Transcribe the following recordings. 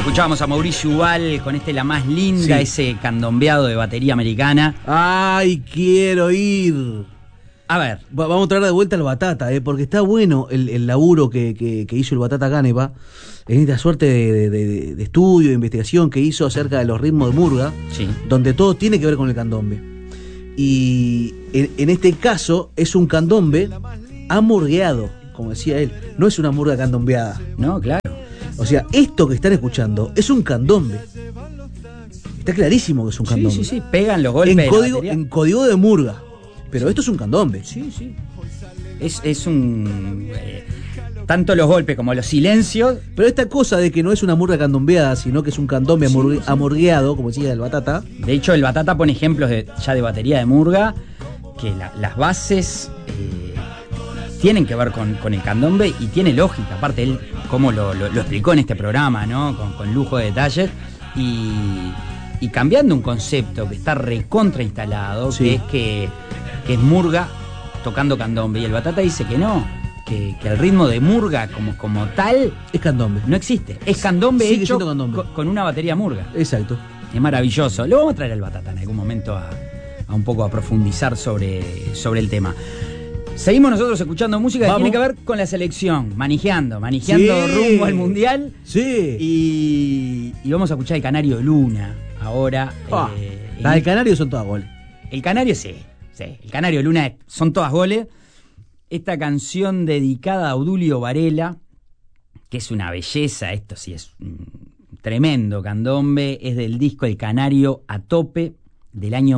Escuchábamos a Mauricio Ubal con La Más Linda, ese candombeado de batería americana. ¡Ay, quiero ir! A ver. Vamos a traer de vuelta al Batata, porque está bueno el laburo que hizo el Batata Canepa en esta suerte de estudio, de investigación que hizo acerca de los ritmos de murga, donde todo tiene que ver con el candombe. Y en este caso es un candombe amurgueado, como decía él. No es una murga candombeada. No, claro. O sea, esto que están escuchando es un candombe. Está clarísimo que es un candombe. Sí, pegan los golpes en código de murga. Pero esto es un candombe. Sí. Es un... tanto los golpes como los silencios. Pero esta cosa de que no es una murga candombeada, sino que es un candombe amurgueado, como decía el Batata. De hecho, el Batata pone ejemplos ya de batería de murga, que las bases tienen que ver con el candombe y tiene lógica. Aparte, él como lo explicó en este programa, ¿no? Con lujo de detalles. Y cambiando un concepto que está recontra instalado, que es murga tocando candombe. Y el Batata dice que no, que el ritmo de murga como tal es candombe. No existe. Es candombe hecho con una batería murga. Exacto. Es maravilloso. Lo vamos a traer al Batata en algún momento a un poco a profundizar sobre el tema. Seguimos nosotros escuchando música que tiene que ver con la selección, manejando rumbo al Mundial. Sí. Y vamos a escuchar el Canario Luna ahora. Las del Canario son todas goles. El Canario sí. El Canario Luna son todas goles. Esta canción dedicada a Odulio Varela, que es una belleza, esto sí es tremendo candombe, es del disco El Canario a Tope, del año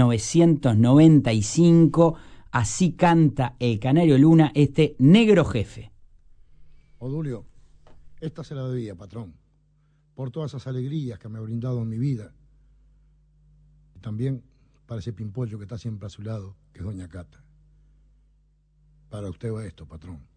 1995. Así canta el Canario Luna, Negro Jefe. Odulio, esta se la debía, patrón, por todas esas alegrías que me ha brindado en mi vida. Y también para ese pimpollo que está siempre a su lado, que es doña Cata. Para usted va esto, patrón.